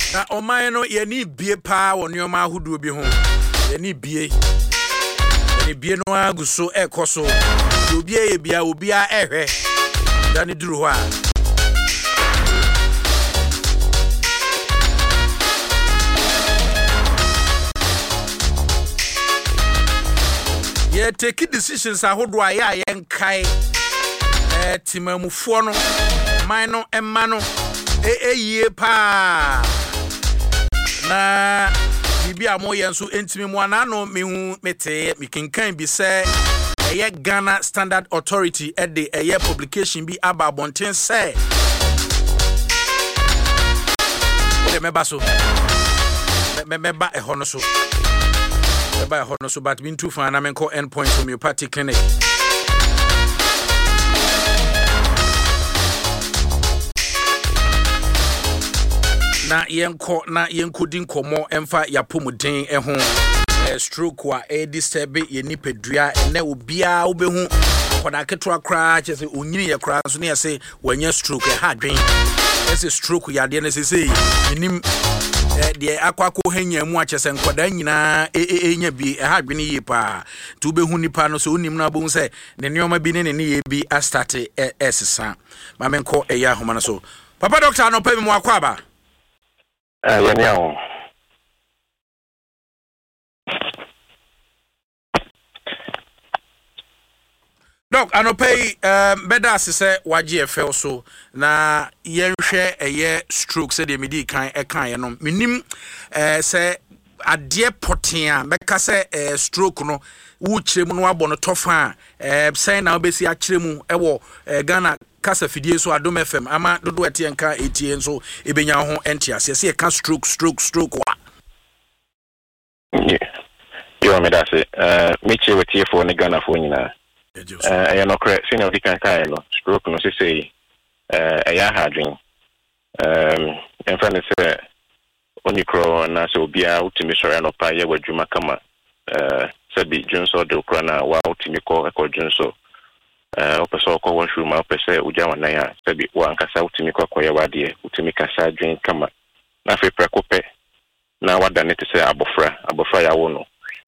Na oman no ye ni bie pa wo nneoma ahodo bi ho. Ye ni bie. Ye bie no aguso ekoso. Obi ye bia obi a ehwe. Da ni duru ho a. Ye take decisions ahodo a ye yenkai timamufo no man no emma no yie pa na bibi amoye nso entimi mu ana no mehu mete mekinkan bi se eye Ghana Standard Authority de eye publication bi aba bonten se de meba so meba ehono so meba ehono so but bin too far na menko endpoint homeopathy clinic na yenko din komo emfa yapomuden ehun stroke wa disturb ye nipadua na obia obehu koda keto akra chese onyini ye kra so na yese wanya stroke ha dwen ese stroke ya de na sese nim de akwako hanya mu achese nkoda nyina enya bi ha dwen yi pa to obehu nipa no so onim na abon se ne neoma bi ne ye bi a start esesa ma menko eya homa no so papa doctor no pa mi mu akwa ba Doc, I no pay better say YGFL so na yenhwe eye stroke say the medi kan no minim say ade potia beka say stroke no wo kiremu no abo no tofa say na obesi a kiremu ewo Ghana kasa fidie so Adom FM ama dodo etie nka etie so ebenya ho entiase say ka stroke wa yo me da say me che wetie for ne Ghana for nyina I no correct senior we can kailo stroke no say ya hadwin en friend say onikro na so bia utimi sore no pa ye wadwuma kama sabi junso de ukra na wa utimi ko junso opeso ko washroom opese uja wanan ya sabi wa nkasa utimi ko ye wade utimi kasa dwen kama na fe prekope na wada ne te say abofra ya wo no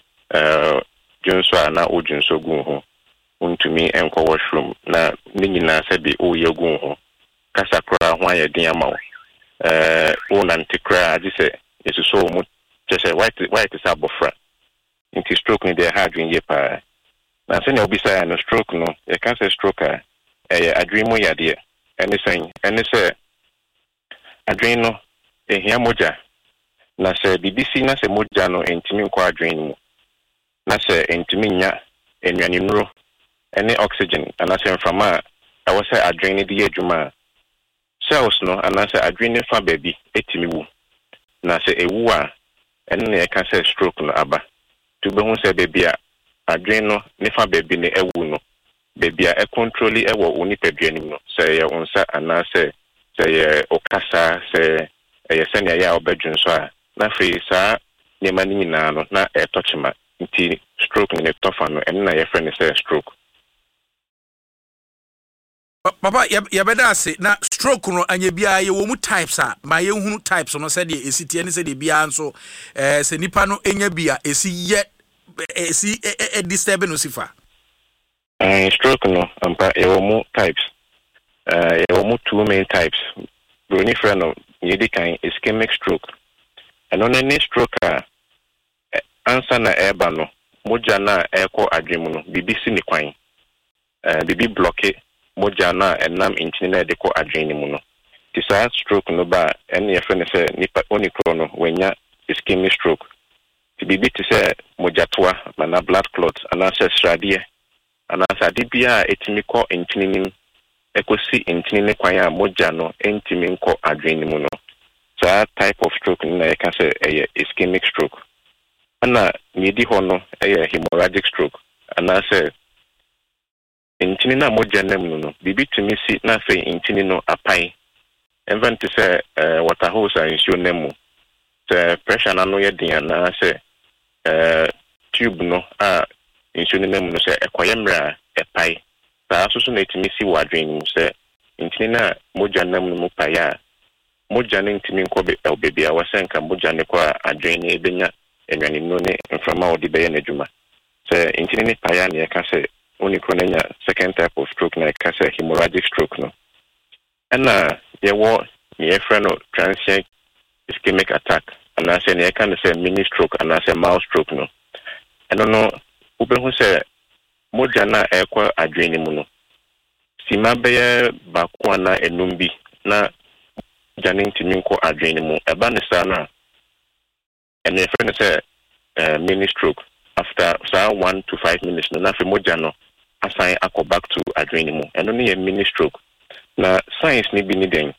junso na ojunso gun ho untumi enko washroom na nyina sabi o yegun ho kasa kra ho ayedin amawo una ntikra adise yesu so mu chese white is abofra inti stroke ni de hadwin ye pa na se ne obisa no stroke no e kan se stroke adwin mo yade ene se adwin no ehia moja na se bibisi na se moja no entimi nko adwin mu na se entimi nya enwani nuro any oxygen and as from I was a drain the eduma cells no and as a drain fa baby etimi na say a woo and I can say stroke no aba to be who say baby a drain no nefa baby ne ewu no baby a control e wo oni pedua no say ya unsa and say okasa say ya senia ya obedwun so a na free sa ne mani nyina no na e touch ma nti stroke ne tofa no and na your friend say stroke Papa ya beda say na stroke no anya bia ye wo mu types a ma ye hunu types no say de esitie ne say de bia nso se nipa no enya bia esi disturb no sifa stroke no ampa ye wo mu types ye wo mu two main types broni friend no ye de kan ischemic stroke and on any stroke answer na eba no moja na eko adwemu no bibi si ni kwan bibi block moja na enam intini na de ko adwene mu no ti sa stroke no ba ene ye friend say nipa onikro no wenya ischemic stroke ti bibi ti say moja toa mana blood clot ana say sradie ana sadi bia etimi ko intini nim ekosi intini ne kwan a moja no entimi nko adwene mu no sa type of stroke na ye can say ischemic stroke ana midi hono hemorrhagic stroke ana say intini na moja nem no bibi tumi si na fe intini no apai even to say water hose and issue nemu the pressure na no ye din na say tube no issue nemu no say ekoyemra epai sa so na tumi si wadwen mu say intini na moja nem no pai a moja ne ntimi nkɔ baby a wasenka moja ne kwa adwene ebenya enwane no ne mframa odi bɛyɛ n'adwuma sɛ ntini ne paya ne ka sɛ oni kronenya second type of stroke na ka sɛ hemorrhagic stroke no ɛna yɛwɔ yɛfrɛ no transient ischemic attack anaasɛ ne ka ne sɛ mini stroke anaasɛ mild stroke no ɛno no wobɛhu sɛ moja na ɛkɔ adwene mu no sima bɛyɛ baako ana enum bi na jani ntimi nkɔ adwene mu ɛba ne saa na ɛne yɛfrɛ no sɛ mini stroke after 1 to 5 minutes no na fe moja no assign akɔ back to adwene mu ɛno ne yɛ mini stroke na science ne bi ne den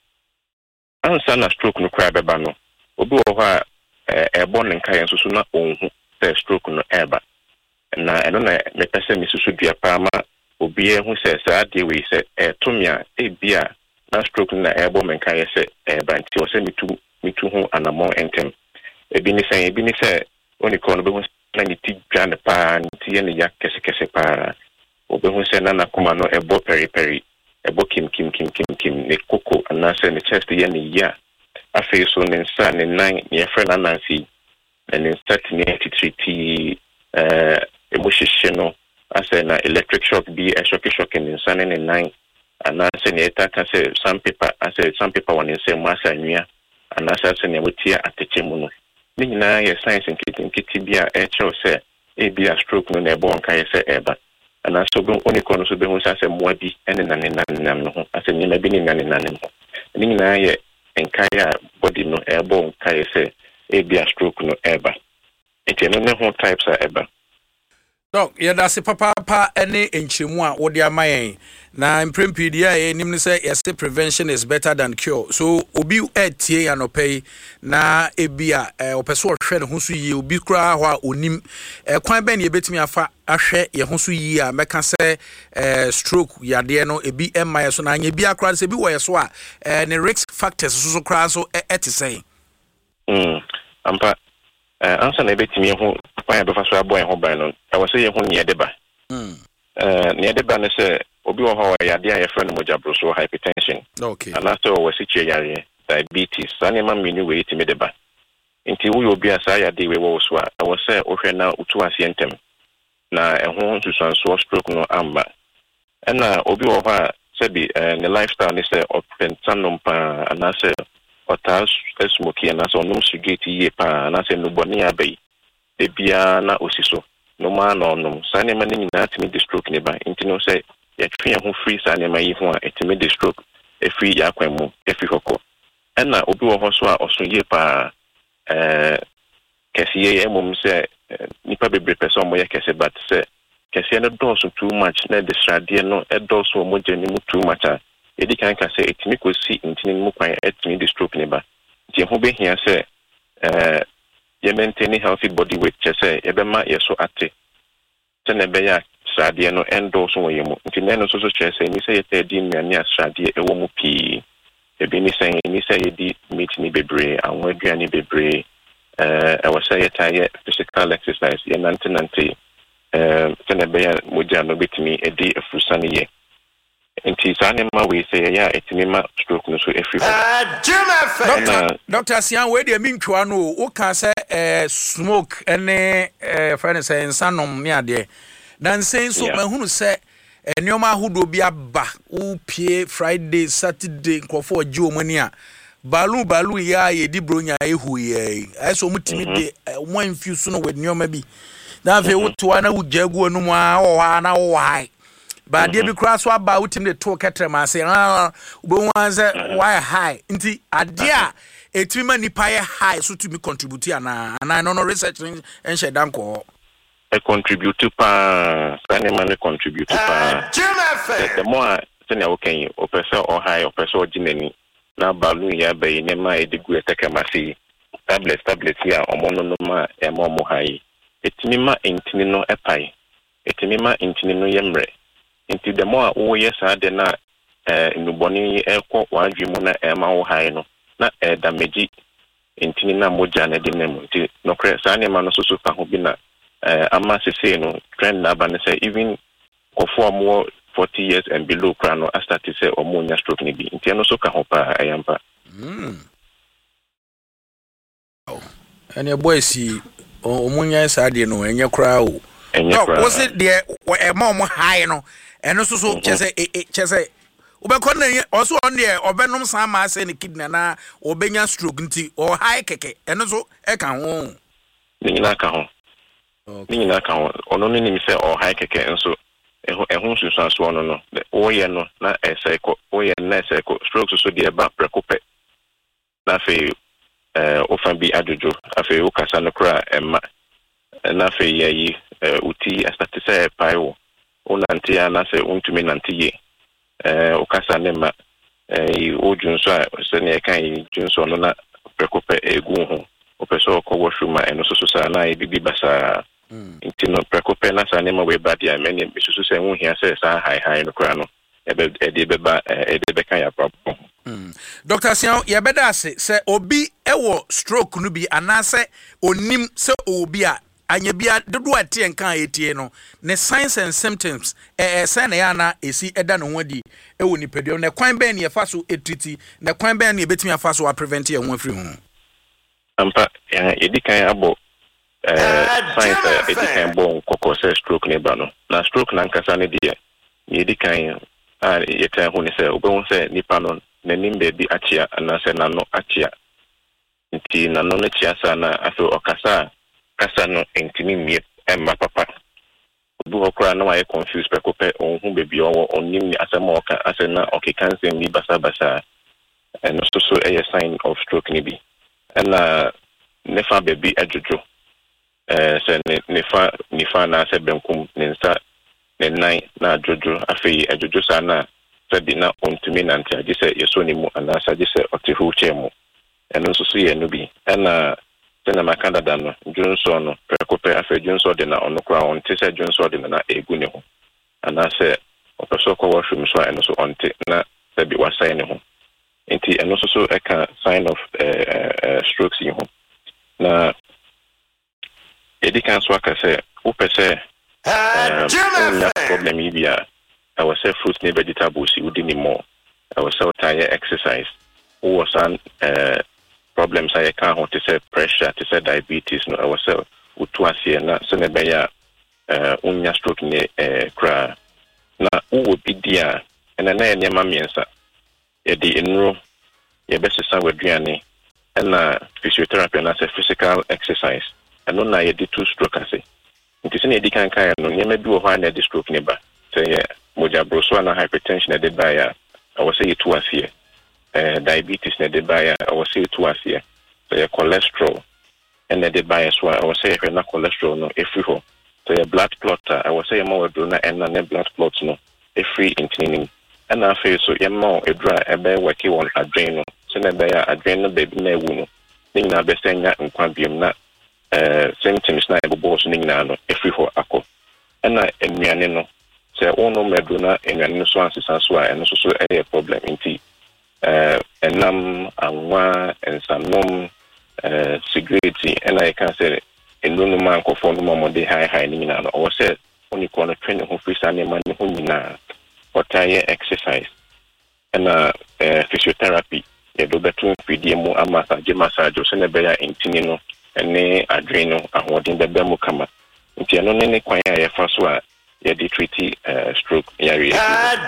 ansa na stroke no kra bɛba no obi wɔ hɔ a ɛbɔ ne nkae nso so na onhu sɛ stroke no ɛba na ɛno na mepɛ sɛ mesusu dua paa ma obi ehu sɛ saa de wei sɛ ɛtomia ebia na stroke na ɛbɔ me nkae sɛ ɛba nti wɔ sɛ mitu ho anamɔ entem ebi ne sɛ oni kɔ no bɛhu na ne ti dwa ne paa nti yɛ ne ya kɛse paa obɛhu sɛ na nakoma no ɛbɔ peri ɛbɔ kim ne koko anaasɛ ne chest yɛ ne ya afei so ne nsa ne nan ne yɛfrɛ na nansi na ne nsa tini titriti emu hyehye no asɛ na electric shock bi shock ne nsa ne nan anaasɛ ne ɛtaka sɛ sandpaper wɔ ne nsɛm mu asɛ anwea anaasɛ asɛ ne wɔtia atɛkyɛ mu no ne nyinaa yɛ science nkiti bi a ɛkyerɛw sɛ ebi a stroke no na ɛbɔ nkae sɛ ɛba anaasɛ oni kɔ no so bɛhu sɛ asɛ mmoa bi ɛne nanenam no ho asɛ nneɛma bi ne nanenam ho ne nyinaa yɛ nkae a body no ɛbɔ nkae sɛ ebi a stroke no ɛba nti ɛno ne ho types a ɛba. Doc, yɛda se papa ene enchiremu a wode amayen na mprempidi a enim ne sɛ yɛse prevention is better than cure. So obi etie anopai na ebia opeso hwɛ ne ho so yie obi kura ho a onim kwan bɛn ne yɛbɛtumi afa ahwɛ yɛ ho so yie a mɛka sɛ stroke yade no ebi ɛma yɛ so na anya bi akra sɛ bi wɔ yɛ so a ne risk factors so kra so ɛte sɛn. Ampa ansa na ebetimi ho kwan ya befa so abo en ho ban no ɛwɔ sɛ yɛ ho ne yɛde ba ne yɛde ba ne sɛ obi wɔ hɔ yɛade a yɛfrɛ no mogyabroso hypertension anaasɛ ɔwɔ sikye yare diabetes saa nneɛma mmenu wei timi de ba nti woyɛ obi a saa yɛade wei wɔ so a ɛwɔ sɛ wohwɛ na wotu aseɛ ntɛm na ɛho nsusuansoɔ stroke no amba ɛna obi wɔ hɔ a sɛbi ne lifestyle ne sɛ ɔpɛnta nom paa anaasɛ ɔtaa smoky anaasɛ ɔnom cigarette yie paa anaasɛ nubɔne abayi ebia na osiso no ma na ɔnom saa nneɛma ne nyinaa timi de stroke ne ba nti no sɛ yɛtwe yɛn ho free saa nneɛma yi ho a ɛtimi de stroke efiri yakwan mu efiri hɔkɔ ɛna obi wɔ hɔ so a ɔso yie paa kɛseɛ yɛ mmom sɛ nipa bebree pɛ sɛ ɔmo yɛ kɛse but sɛ kɛseɛ no dɔɔso too much na de sradeɛ no ɛdɔɔso ɔmo gye ne mu too much a yɛdi kan ka sɛ etimi kɔsi ntini mu kwan ɛtimi de stroke ne ba nti ho behia sɛ yɛ maintain healthy body weight kyɛ sɛ yɛbɛma yɛ so ate sɛ na ɛbɛyɛ sradeɛ no ɛndɔɔso wɔ yɛ mu nti na ɛno nso so kyerɛ sɛ ni sɛ yɛtɛ di nnuane a sradeɛ ɛwɔ mu pii ebi ni sɛ yɛdi meat ni bebree anwa aduane bebree ɛwɔ sɛ yɛtayɛ physical exercise yɛnante sɛ na ɛbɛyɛ mogya no betumi ɛdi afurusa no yɛ nti saa nneɛma wei sɛ yɛyɛ a ɛtumi ma stroke no so ɛfiri hɔ. Dr. Sian, wei deɛ mentwa no o woka sɛ smoke ne friend sɛ nsanom ne adeɛ na nsɛn so mahunu sɛ nneɛma ahodoɔ bi aba wopie Friday Saturday nkurɔfoɔ agye wɔn ani a balu yɛ a yɛdi bronya ɛhu yɛ ɛsɛ ɔmo timi de ɔmo infuse no with nneɛma bi na afei wotoa na wogya gu anu mu a ɔwɔ na wɔwɔ ba de bi kra so aba utim de to ketre ma se obo wanze why high nti ade a etimi ma nipa ye high so to me contribute ana no research en she dan ko e contribute pa sane ma ne contribute pa the more sane o kan o pese o high o pese o jinani na balloon ya be ne ma e de gu eteka ma se tablet ya omo no ma e mo high etimi ma entini no epai etimi ma entini no yemre nti the more wo yes ade na nuboni ekọ wadwe mu na ema wo hae no na damage ntini na moja na de nem nti no kre sa ne ma no so ka ho bi na ama sese no trend na ba ne say even kofo mo 40 years and below kra no start to say omo nya stroke ni bi nti no so ka ho pa ayampa And your boy see Omunya Sadi no and your crowd. No, was it there a mom high no and also chese also on there or Benum Sama saying kidnana or Benya stroke or high keke and also a can Ninaka Ninaka or no name say or high keke and so a home substance one no the oye na a cycle oye na cycle strokes so dear back precope na fe ofan bi adojo afi o kasa no kra emma na fe yi uti astati se paiwo o nanti ana se untumi nanti ye o kasa ne ma o junso a se ne kan junso no na prekope egu ho o peso ko woshuma eno so sa na e bibi basa nti no prekope na sa ne ma we bad ya many bisusu se hu hia se sa high no kra no ede be kan ya problem. Dr. Sian, ya beda se obi ewo stroke no bi anase onim se obi a anya bia dodo atie nkan etie no ne signs and symptoms say na ya na esi eda no hodi ewo nipadua ne kwan ben ye fa so etriti ne kwan ben ye betimi afa so a prevent ye ho afri ho ampa edikan abo signs edikan bon kokko se stroke ne ba no na stroke na nkasa ne de edikan yeta ho ne se obo se nipa no nanim baby achia anase nano achia nti nano ne chia sana aso okasa kasa no entimi mie emma papa obu okra na why confused prekope onhu baby owo onim ni asema oka asena okekanse mi basa and so a sign of stroke ni bi na nefa baby ajojo se nefa na se benkum nensa nenai na ajojo afei ajojo sana sabi na ontumi nanti agise yesoni mu anasa agise otihu chemu eno so ye no bi na tena makanda dano junso no prekope afa junso de na onokra onte se junso de na egu ne ho anase opeso ko washroom so eno so onte na sabi wasai ne ho enti eno so eka sign of strokes yi ho na edikan so aka se upese problem yi bia I was say fruits and vegetables you didn't more. I was so tired exercise. Who was on problems I can't want to say pressure, to say diabetes, no I was so utwasi na senebeya unya stroke ne kra. Na who would be dear and na ya mamiensa. Ye di enro ye best sa wedriane and physiotherapy and say physical exercise. And no na ye di two stroke ase. Nti se ne di kan kan no ye mebi wo ha na di stroke ne ba. Say moja broswana hypertension na did by I was say it was here diabetes na did by I was say it was here so your cholesterol and na did by as well I was say na cholesterol no every ho so your blood clot I was say more do na and na blood clots no every intinin and I feel so your more a dry a be working on adrenal so na be adrenal baby na wu no ning na be say na nkwa biem na symptoms na ebo boss ning na no every ho akọ and na enuane no se ono meduna enwani so ansesa so a eno so a problem nti enam anwa ensanom cigarette and I can say enunu man ko fo no mo de high ni na no o se oni ko no training ho free sane man ho nyina otaye exercise and physiotherapy e do betu fidie mu massage so ne be ya intini no ene adreno ahodin be mu kama nti eno ne kwan ya ye fa so a the treaty stroke area.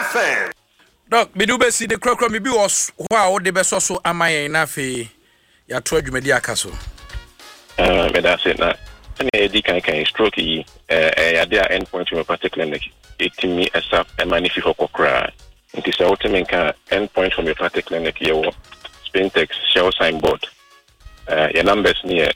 Doc, me do be see the crocro me be was wow the best so am I enough ya to adwumadi akaso. Me da say na any di kan stroke yi ya there endpoint homeopathic clinic it me asap e manifi hokokra. Nti say ultimate kan endpoint homeopathic clinic ye wo Spintex show signboard. Your numbers near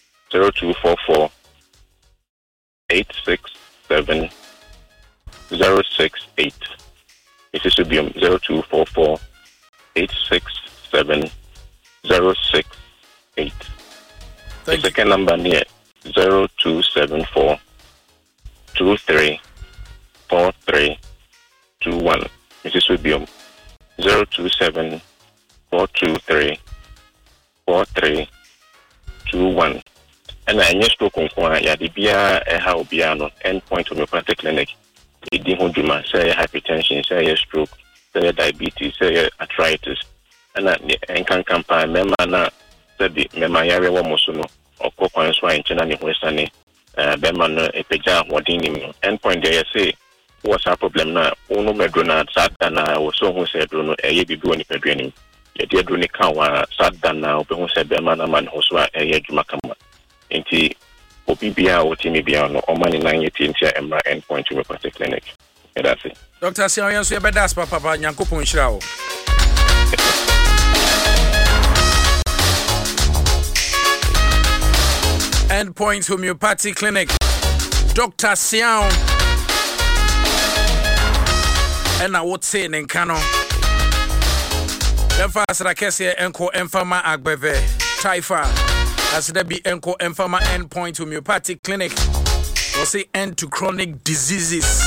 0244 867 068. It is Subium 0244 867 068. The second number near 0274 23 43 21. It is Subium 027 423 43 21. And I just spoke on Yadibia, a Haubiano, endpoint homeopathic clinic. Idihunduma, say hypertension, say stroke, say diabetes, say arthritis, and enkan campaign member na sabi member yare wo musuno okokwan so anchena ne hwesane bema no epeja hodin nim endpoint there say what's our problem na uno medrona sadda na wo so hu se do no eye bibi woni pedwani ye de do ni kan wa sadda na obe hu se bema na man ho so eye dwuma kama enti obi bia o timi bia no o mani na yeti ntia emra endpoint homeopathic clinic. That's it. Dr. Sion Yanso ye bedas papa nyankopon hira wo. Endpoint Homeopathic Clinic. Dr. Sion. And I would say Nenkano. Then fast I can say Enko Enfama Agbeve. Taifa. As there be Enko Enfama Endpoint Homeopathic Clinic. We'll say end to chronic diseases.